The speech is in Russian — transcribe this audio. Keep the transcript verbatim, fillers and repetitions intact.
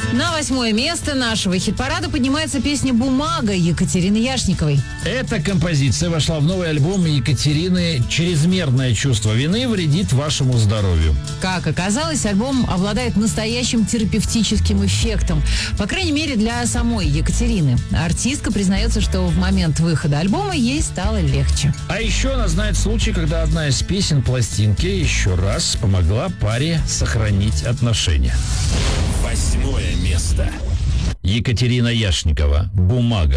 На восьмое место нашего хит-парада поднимается песня «Бумага» Екатерины Яшниковой. Эта композиция вошла в новый альбом Екатерины. Чрезмерное чувство вины вредит вашему здоровью. Как оказалось, альбом обладает настоящим терапевтическим эффектом. По крайней мере, для самой Екатерины. Артистка признается, что в момент выхода альбома ей стало легче. А еще она знает случай, когда одна из песен пластинки еще раз помогла паре сохранить отношения. Восьмое место. Екатерина Яшникова «Бумага».